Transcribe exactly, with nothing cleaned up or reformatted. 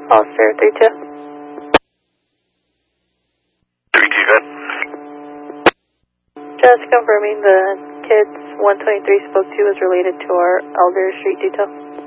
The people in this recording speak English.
Officer three two. three two, good. Just confirming the kids one twenty-three spoke to was related to our Elder Street detail.